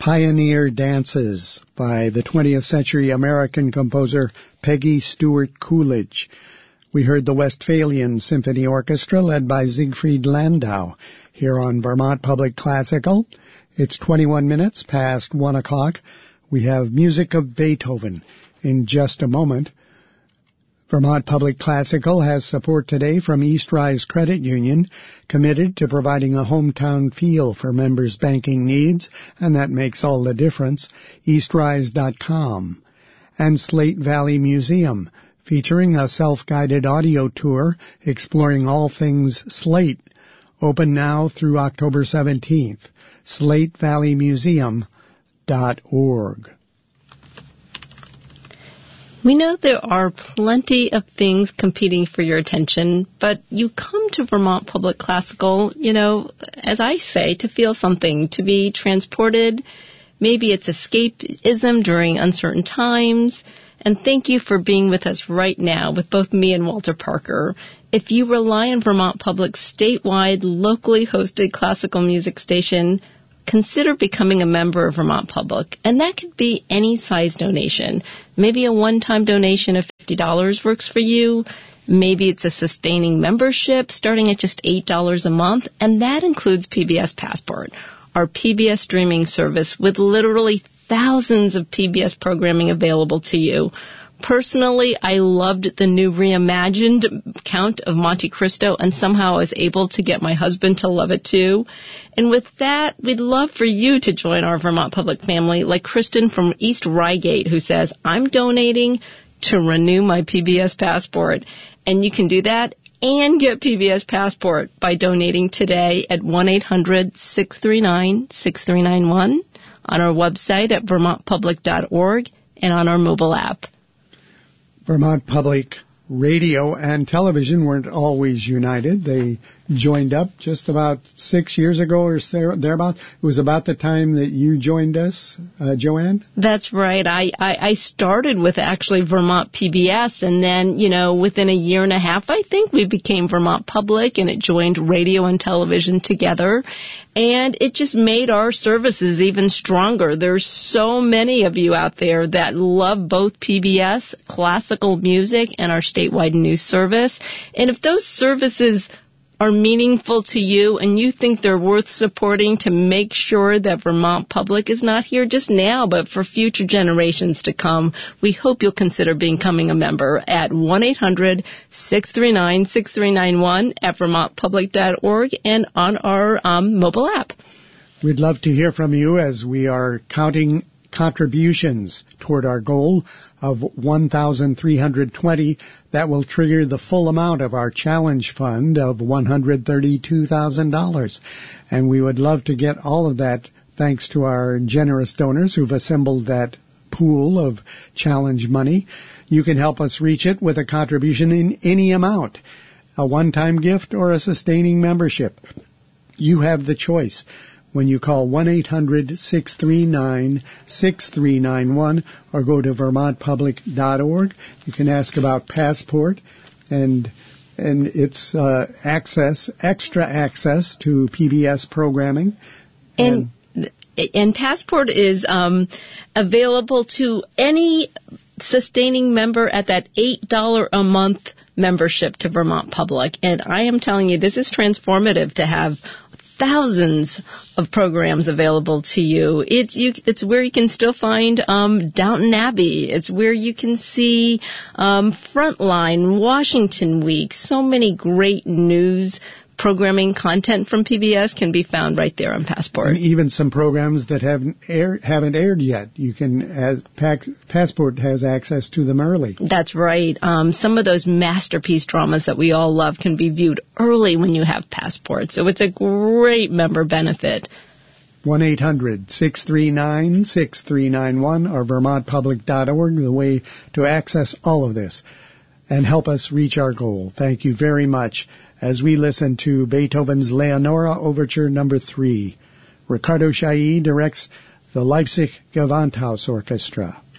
Pioneer Dances by the 20th century American composer Peggy Stewart Coolidge. We heard the Westphalian Symphony Orchestra led by Siegfried Landau here on Vermont Public Classical. It's 21 minutes past 1 o'clock. We have music of Beethoven in just a moment. Vermont Public Classical has support today from East Rise Credit Union, committed to providing a hometown feel for members' banking needs, and that makes all the difference. EastRise.com. And Slate Valley Museum, featuring a self-guided audio tour exploring all things Slate. Open now through October 17th. SlateValleyMuseum.org. We know there are plenty of things competing for your attention, but you come to Vermont Public Classical, as I say, to feel something, to be transported. Maybe it's escapism during uncertain times. And thank you for being with us right now with both me and Walter Parker. If you rely on Vermont Public's statewide, locally hosted classical music station, consider becoming a member of Vermont Public, and that could be any size donation. Maybe a one-time donation of $50 works for you. Maybe it's a sustaining membership starting at just $8 a month, and that includes PBS Passport, our PBS streaming service with literally thousands of PBS programming available to you. Personally, I loved the new reimagined Count of Monte Cristo, and somehow I was able to get my husband to love it too. And with that, we'd love for you to join our Vermont Public family, like Kristen from East Reigate, who says, I'm donating to renew my PBS Passport. And you can do that and get PBS Passport by donating today at 1-800-639-6391 on our website at vermontpublic.org and on our mobile app. Vermont Public Radio and television weren't always united. They joined up just about 6 years ago or thereabout. It was about the time that you joined us, Joanne? That's right. I started with actually Vermont PBS, and then, within a year and a half, I think we became Vermont Public, and it joined radio and television together. And it just made our services even stronger. There's so many of you out there that love both PBS, classical music, and our statewide news service. And if those services are meaningful to you and you think they're worth supporting, to make sure that Vermont Public is not here just now, but for future generations to come, we hope you'll consider becoming a member at 1-800-639-6391 at vermontpublic.org and on our mobile app. We'd love to hear from you as we are counting contributions toward our goal of $1,320. That will trigger the full amount of our challenge fund of $132,000. And we would love to get all of that thanks to our generous donors who've assembled that pool of challenge money. You can help us reach it with a contribution in any amount, a one-time gift or a sustaining membership. You have the choice when you call 1-800-639-6391 or go to vermontpublic.org. You can ask about Passport and its extra access to PBS programming. And Passport is available to any sustaining member at that $8 a month membership to Vermont Public. And I am telling you, this is transformative to have thousands of programs available to you. It's where you can still find Downton Abbey. It's where you can see Frontline, Washington Week. So many great news programming content from PBS can be found right there on Passport. And even some programs that haven't aired yet. You can Passport has access to them early. That's right. Some of those masterpiece dramas that we all love can be viewed early when you have Passport. So it's a great member benefit. 1-800-639-6391 or vermontpublic.org, the way to access all of this and help us reach our goal. Thank you very much. As we listen to Beethoven's Leonora Overture No. 3. Ricardo Chailly directs the Leipzig Gewandhaus Orchestra.